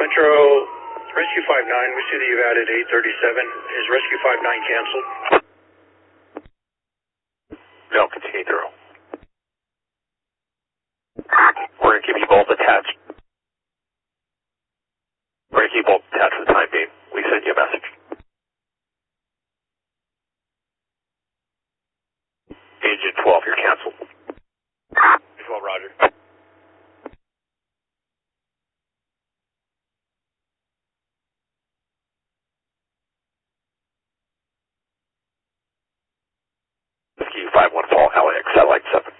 Metro, Rescue 59, we see that you've added 837. Is Rescue 59 canceled? No, continue through. We're going to keep you both attached. We're going to keep both attached for the time being. We sent you a message. Agent 12, you're canceled. 12, roger. Rescue 514, LAX, satellite 7.